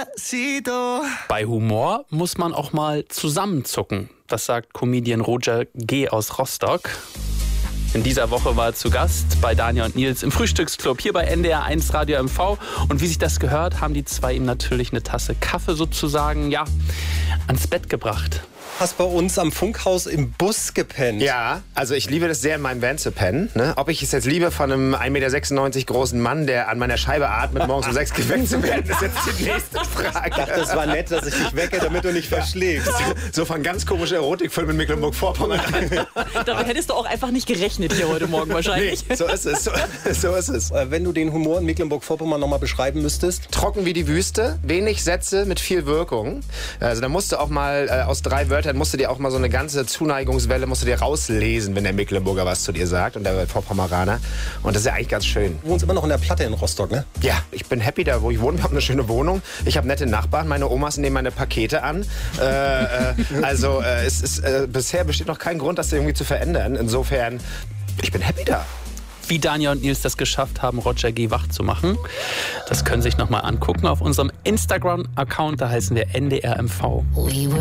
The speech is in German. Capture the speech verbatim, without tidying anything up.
Despacito. Bei Humor muss man auch mal zusammenzucken. Das sagt Comedian Roger G. aus Rostock. In dieser Woche war er zu Gast bei Dania und Nils im Frühstücksclub hier bei N D R eins Radio M V. Und wie sich das gehört, haben die zwei ihm natürlich eine Tasse Kaffee sozusagen, ja, ans Bett gebracht. Hast bei uns am Funkhaus im Bus gepennt. Ja, also ich liebe das sehr, in meinem Van zu pennen. Ne? Ob ich es jetzt liebe, von einem ein Meter sechsundneunzig großen Mann, der an meiner Scheibe atmet, morgens um sechs geweckt zu werden, ist jetzt die nächste Frage. Ich dachte, das war nett, dass ich dich wecke, damit du nicht verschläfst. So von ganz komischer Erotikfilm in Mecklenburg-Vorpommern. Damit hättest du auch einfach nicht gerechnet hier heute Morgen wahrscheinlich. Nee, so ist es. So, so ist es. Wenn du den Humor in Mecklenburg-Vorpommern nochmal beschreiben müsstest. Trocken wie die Wüste, wenig Sätze mit viel Wirkung. Also da musst du auch mal, äh, aus drei Wörtern musst du dir auch mal so eine ganze Zuneigungswelle musst du dir rauslesen, wenn der Mecklenburger was zu dir sagt und der Vorpommeraner. Und das ist ja eigentlich ganz schön. Du wohnst immer noch in der Platte in Rostock, ne? Ja, ich bin happy da, wo ich wohne. Ich habe eine schöne Wohnung. Ich habe nette Nachbarn. Meine Omas nehmen meine Pakete an. Äh, äh, also äh, es ist, äh, bisher besteht noch kein Grund, das irgendwie zu verändern. Insofern, ich bin happy da. Wie Dania und Nils das geschafft haben, Roger G. wach zu machen, das können Sie sich nochmal angucken auf unserem Instagram-Account. Da heißen wir N D R M V.